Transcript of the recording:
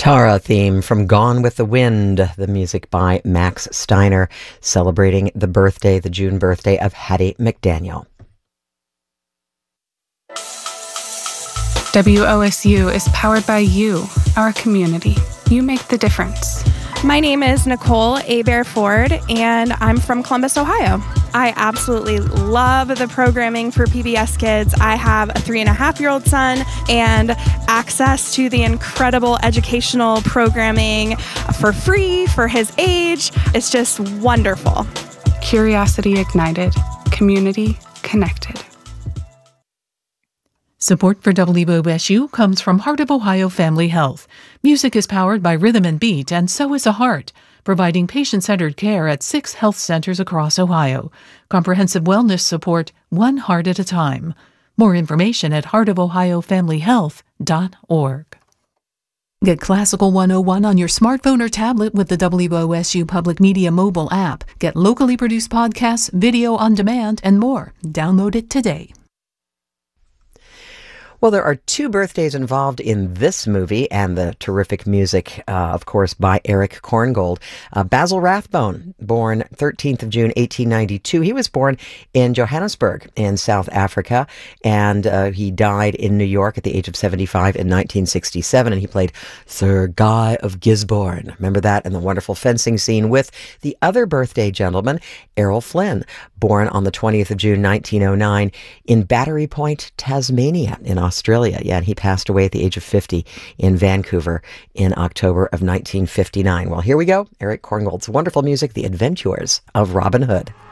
Tara theme from Gone with the Wind, the music by Max Steiner, celebrating the June birthday of Hattie McDaniel. WOSU is powered by you, our community. You make the difference. My name is Nicole Hebert-Ford, and I'm from Columbus, Ohio. I absolutely love the programming for PBS Kids. I have a 3.5-year-old son, and access to the incredible educational programming for free for his age. It's just wonderful. Curiosity ignited, community connected. Support for WOSU comes from Heart of Ohio Family Health. Music is powered by rhythm and beat, and so is a heart, providing patient-centered care at 6 health centers across Ohio. Comprehensive wellness support, one heart at a time. More information at heartofohiofamilyhealth.org. Get Classical 101 on your smartphone or tablet with the WOSU Public Media mobile app. Get locally produced podcasts, video on demand, and more. Download it today. Well, there are 2 birthdays involved in this movie, and the terrific music, of course, by Erich Korngold. Basil Rathbone, born 13th of June, 1892. He was born in Johannesburg in South Africa, and he died in New York at the age of 75 in 1967, and he played Sir Guy of Gisborne. Remember that in the wonderful fencing scene with the other birthday gentleman, Errol Flynn, born on the 20th of June, 1909, in Battery Point, Tasmania, in Australia. Yeah, and he passed away at the age of 50 in Vancouver in October of 1959. Well, here we go. Erich Korngold's wonderful music, The Adventures of Robin Hood.